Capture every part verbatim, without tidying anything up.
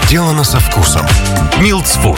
Сделано со вкусом. Милтс Фуд.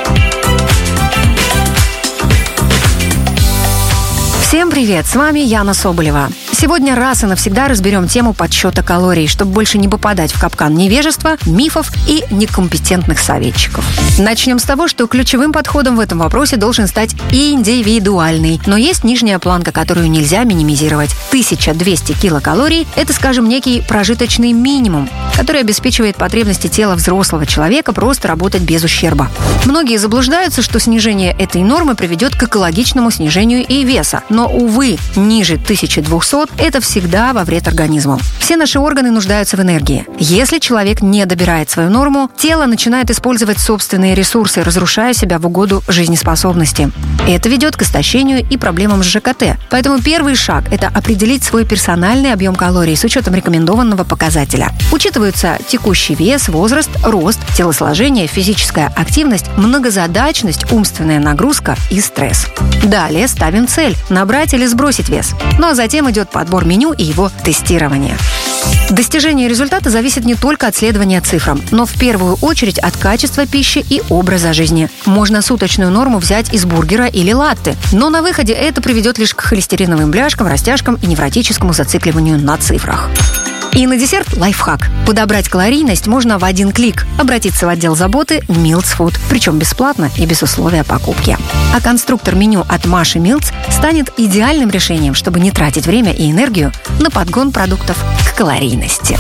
Всем привет, с вами Яна Соболева. Сегодня раз и навсегда разберем тему подсчета калорий, чтобы больше не попадать в капкан невежества, мифов и некомпетентных советчиков. Начнем с того, что ключевым подходом в этом вопросе должен стать индивидуальный. Но есть нижняя планка, которую нельзя минимизировать. тысяча двести килокалорий – это, скажем, некий прожиточный минимум, который обеспечивает потребности тела взрослого человека просто работать без ущерба. Многие заблуждаются, что снижение этой нормы приведет к экологичному снижению и веса. Но, увы, ниже тысячи двухсот – это всегда во вред организму. Все наши органы нуждаются в энергии. Если человек не добирает свою норму, тело начинает использовать собственные ресурсы, разрушая себя в угоду жизнеспособности. Это ведет к истощению и проблемам с ЖКТ. Поэтому первый шаг – это определить свой персональный объем калорий с учетом рекомендованного показателя. Учитываются текущий вес, возраст, рост, телосложение, физическая активность, многозадачность, умственная нагрузка и стресс. Далее ставим цель – набрать или сбросить вес. Ну а затем идет подбор меню и его тестирование. Достижение результата зависит не только от следования цифрам, но в первую очередь от качества пищи и образа жизни. Можно суточную норму взять из бургера или латте, но на выходе это приведет лишь к холестериновым бляшкам, растяжкам и невротическому зацикливанию на цифрах. И на десерт лайфхак. Подобрать калорийность можно в один клик. Обратиться в отдел заботы Милтс Фуд, причем бесплатно и без условия покупки. А конструктор меню от Маши Милтс станет идеальным решением, чтобы не тратить время и энергию на подгон продуктов к калорийности.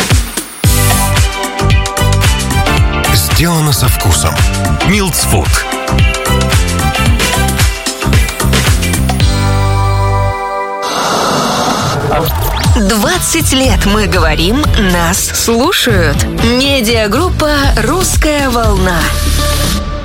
Сделано со вкусом. Милтс Фуд. двадцать лет мы говорим, нас слушают. Медиагруппа «Русская волна».